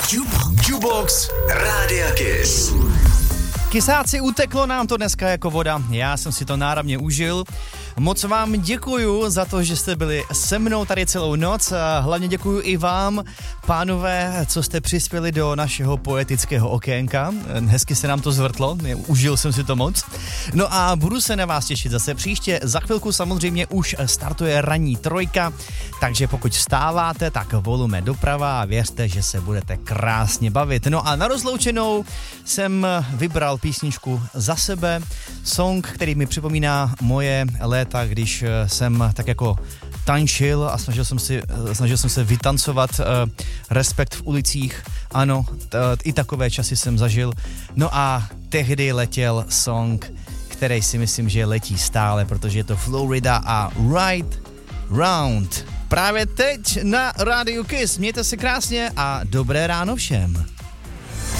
Jukebox Rádia Kiss. Kysáci, uteklo nám to dneska jako voda, já jsem si to náramně užil. Moc vám děkuju za to, že jste byli se mnou tady celou noc a hlavně děkuju i vám, pánové, co jste přispěli do našeho poetického okénka. Hezky se nám to zvrtlo, užil jsem si to moc. No a budu se na vás těšit zase příště. Za chvilku samozřejmě už startuje ranní trojka, takže pokud vstáváte, tak volume doprava a věřte, že se budete krásně bavit. No a na rozloučenou jsem vybral písničku za sebe, song, který mi připomíná moje léta, když jsem tak jako tančil a snažil jsem se vytancovat Respekt v ulicích. Ano, i takové časy jsem zažil. No a tehdy letěl song, který si myslím, že letí stále, protože je to Florida a Right Round. Právě teď na Rádiu Kiss. Mějte se krásně a dobré ráno všem.